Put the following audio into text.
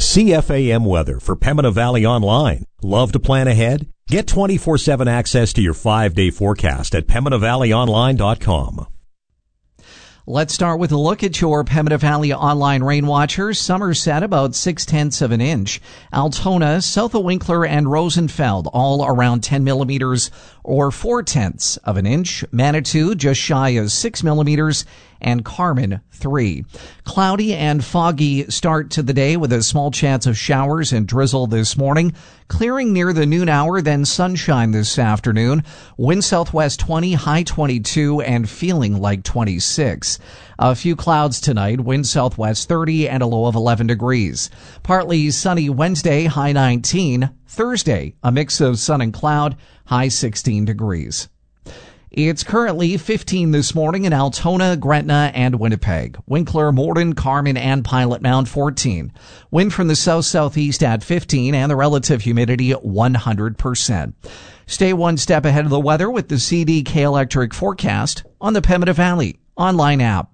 CFAM weather for Pembina Valley Online. Love to plan ahead? Get 24/7 access to your 5-day forecast at PembinaValleyOnline.com. Let's start with a look at your Pembina Valley Online rain watchers. Somerset about 0.6 of an inch. Altona, south of Winkler and Rosenfeld, all around 10 millimeters or 0.4 of an inch. Manitou just shy of 6 millimeters. And Carmen, 3. Cloudy and foggy start to the day with a small chance of showers and drizzle this morning. Clearing near the noon hour, then sunshine this afternoon. Wind southwest 20, high 22, and feeling like 26. A few clouds tonight, wind southwest 30 and a low of 11 degrees. Partly sunny Wednesday, high 19. Thursday, a mix of sun and cloud, high 16 degrees. It's currently 15 this morning in Altona, Gretna, and Winnipeg. Winkler, Morden, Carmen, and Pilot Mound 14. Wind from the south-southeast at 15 and the relative humidity 100%. Stay one step ahead of the weather with the CDK Electric forecast on the Pembina Valley Online app.